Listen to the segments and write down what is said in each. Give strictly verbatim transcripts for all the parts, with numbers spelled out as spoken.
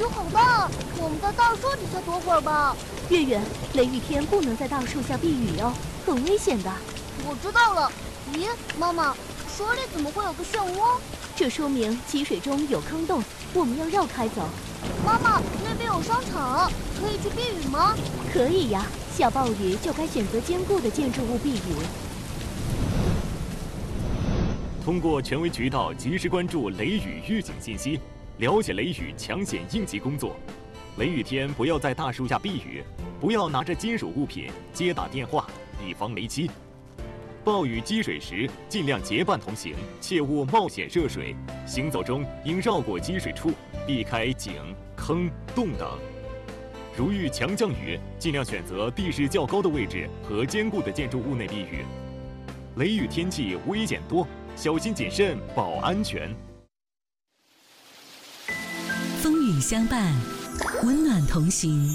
雨好大，我们在大树底下躲会儿吧。 月月，雷雨天不能在大树下避雨哦，很危险的。 我知道了。咦，妈妈，水里怎么会有个漩涡？ 这说明积水中有坑洞，我们要绕开走。 妈妈，那边有商场，可以去避雨吗？ 可以呀，下暴雨就该选择坚固的建筑物避雨。 通过权威渠道及时关注雷雨预警信息，了解雷雨抢险应急工作。雷雨天不要在大树下避雨，不要拿着金属物品接打电话，以防雷击。暴雨积水时，尽量结伴同行，切勿冒险涉水。行走中应绕过积水处，避开井、坑、洞等。如遇强降雨，尽量选择地势较高的位置和坚固的建筑物内避雨。雷雨天气危险多，小心谨慎保安全。 风雨相伴，温暖同行。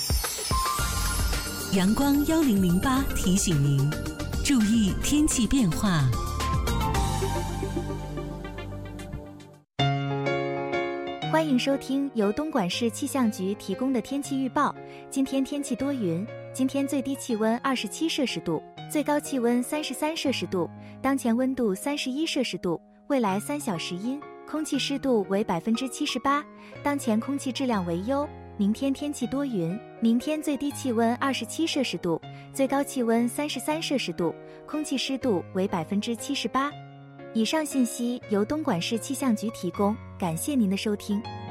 阳光幺零零八提醒您，注意天气变化。 欢迎收听由东莞市气象局提供的天气预报。今天天气多云，今天最低气温二十七摄氏度，最高气温三十三摄氏度，当前温度三十一摄氏度，未来三小时阴，空气湿度为百分之七十八，当前空气质量为优。明天天气多云，明天最低气温二十七摄氏度，最高气温三十三摄氏度，空气湿度为百分之七十八。以上信息由东莞市气象局提供，感谢您的收听。